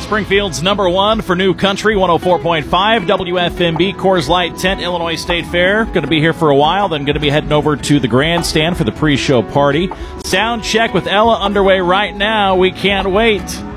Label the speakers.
Speaker 1: Springfield's number one for New Country, 104.5 WFMB, Coors Light Tent, Illinois State Fair. Going to be here for a while, then going to be heading over to the grandstand for the pre-show party. Sound check with Ella underway right now. We can't wait.